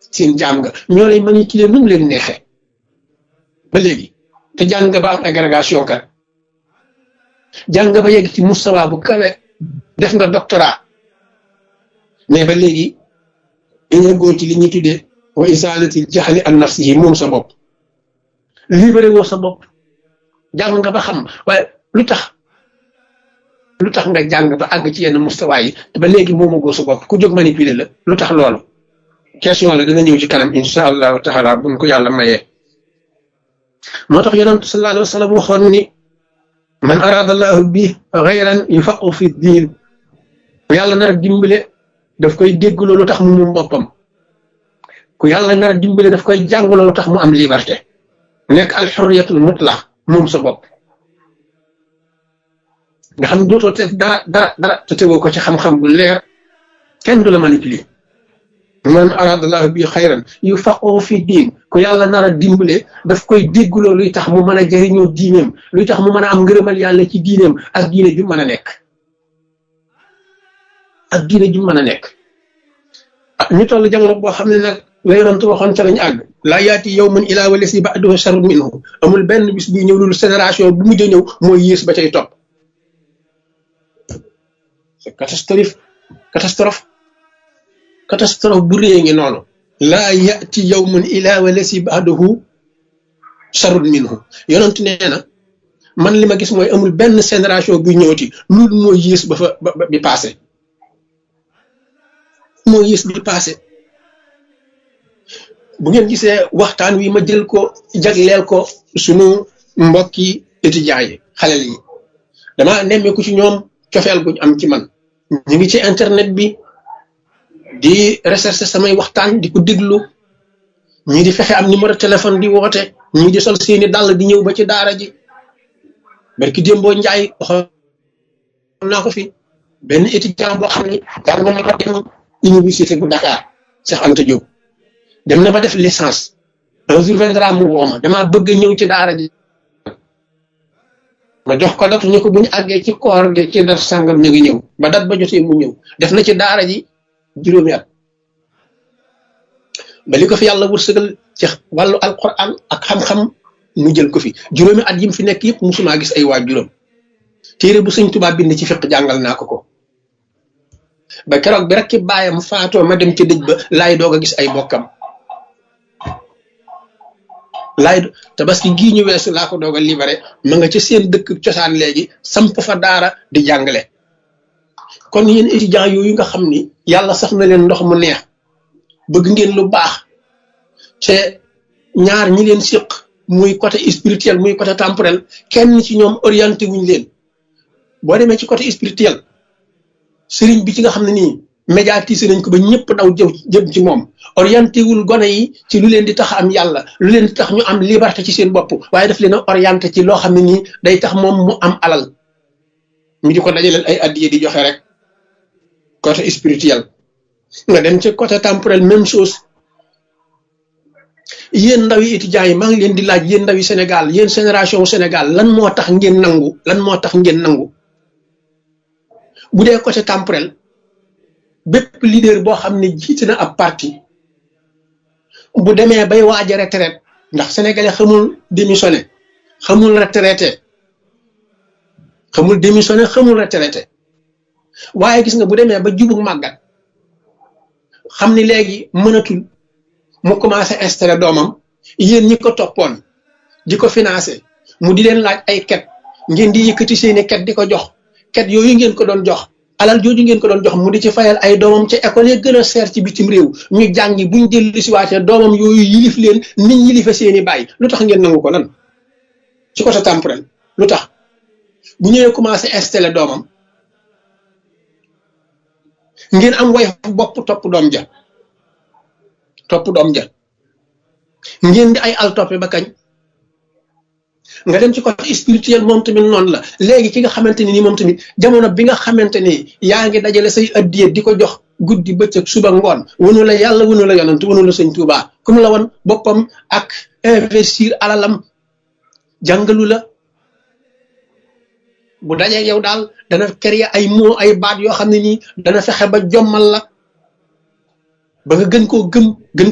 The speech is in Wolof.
seen jaam nga ñoo lay manipuler nu mu leen neexee ba léegi te jàng nga ba am agrégation kat jàng nga ba yegg ci mustawa bu kawe def nga doctorat mais ba léegi dañoo góor ci li ñuy tuddee wa isalatil jaxli an nafsihi moom sa bopp libéré woo sa bopp jàng nga ba xam waaye lu tax nga jàng ba àgg ci yenn mustawa yi te ba léegi moom a góor sa bopp ku jóg manipuler la lu tax loolu question la dana ñëw ci kanam insha allahu taala buñ ko yàlla mayee moo tax yonent sallallahu alayhi wa sallam waxoon ni man arada allahu bi xayran yufaqu fi diin yàlla nar a dimbale daf koy dégg loolu tax mu moom boppam ku yàlla nar a dimbale daf koy jàng loolu tax mu am liberté nekk al xurriyatul mutlaq moom sa bopp nga xam dootoo te dara te tegoo ko ci xam-xam bu leer kenn du la manipuler man arada allahu bi xayran yufaqu fi diin ku yàlla nar a dimbale daf koy déggloo luy tax mu mën a jëriñoo diineem luy tax mu mën a am ngërëmal yàlla ci diineem ak diine ju mën a nekk ak diine ju mën a nekk ñu toll jamono boo xam ne nag la yonent waxoon ca lañu àgg laa yaati yawmun ilaa walasi ba'duhu sharrun minhu amul benn bis buy ñëw loolu génération bu mujj a ñëw mooy yées ba cay topp c'est catastrophe bu réy ngi noonu laa yaati yawmun ilaa walasi ba'duhu sharrun minhu yonent nee na man li ma gis mooy amul benn génération buy ñëwati loolu mooy yées ba fa bi passé moo yées bi passé bu ngeen gisee waxtaan wi ma jël ko jagleel ko sunu mbokki étudiants yi xalel yi dama nemmeeku ci ñoom cofeel guñ am ci man ñu ngi ci internet bi di recherche samay waxtaan di ko déglu ñii di fexe am numéro téléphone di woote ñii di sol seeni dàll di ñëw ba ci daara ji barki démboo njaay waxoon naa ko fi benn étudiant boo xam ne jàng na ko dem université bu Dakar Cheikh Anta Diop dem na ba def licence un jour viendra mu woo ma damaa bëgg ñëw ci daara ji ma jox ko datu ñu ko bu ñu àggee ci koor gi ci dat sàngam ñu ngi ñëw ba dat ba jotee mu ñëw def na ci daara ji juróomi at ba li ko fi yàlla wërsëgal ci wàllu alquran ak xam-xam mu jël ko fi juróomi at yim fi nekk yëpp musuma gis ay waajuram téere bu sëñ Tuubaa bind ci fiq jàngal naa ko ba keroog bi rek ki baayam faatoo ma dem ci dëj ba laay doog a gis ay bokkam tabaski gii ñu weesu laa ko doog a libéré ma nga ca seen dëkk cosaan léegi samp fa daara di jàngale kon yéen étudiants yooyu nga xam ni yàlla sax na leen ndox mu neex bëgg ngeen lu baax te ñaar ñi leen siq muy côté spirituel muy côté temporel kenn ci ñoom orienté wuñ leen boo demee ci côté spirituel sëriñ bi ci nga xam ne nii médiatisé nañ ko ba ñëpp daw jëm ci moom orienté wul gone yi ci lu leen di tax am yàlla lu leen di tax ñu am liberté ci seen bopp waaye daf leen a orienté ci loo xam ne nii day tax moom mu am alal ñu di ko dajaleel ay addiye di joxe rek côté spirituel nga dem ci côté temporel même chose yéen ndaw yi étudiants yi maa ngi leen di laaj yéen ndaw yi Sénégal yéen génération Sénégal lan moo tax ngeen nangu bu dee côté temporel bépp leader boo xam ne jiite na ab parti bu demee bay waaj a retraite ndax sénégalais xamul démissionné xamul retraité waaye gis nga bu demee ba jubug màggat xam ni léegi mënatul mu commencé installé doomam yéen ñi ko toppoon di ko financé mu di leen laaj ay ket ngeen di yëkkati seeni ket di ko jox ket yooyu ngeen ko doon jox alal jooju ngeen ko doon jox mu di ci fayal ay doomam ca école yi gën a seer ci bitim réew ñu jàngi buñ dellu si waatee doomam yooyu yilif leen niñ yilife seeni bàyyi lu tax ngeen nangu ko lan ci côté temporel lu tax bu ñëwee commencé installé doomam ngeen am way bopp topp doom ja ngeen di ay al toppe ba kañ nga dem ci côté spirituel moom tamit noonu la léegi ki nga xamante ni moom tamit jamono bi nga xamante ni yaa ngi dajale say addiye di ko jox guddi bëccëg suba ngoon wunu la yàlla wunu la yonant wunu la sëñ Tuubaa comme la woon boppam ak investir alalam jàngalu la bu dajee yow daal dana créer ay mots ay baat yoo xam ne nii dana fexe ba jommal la ba nga gën koo gëm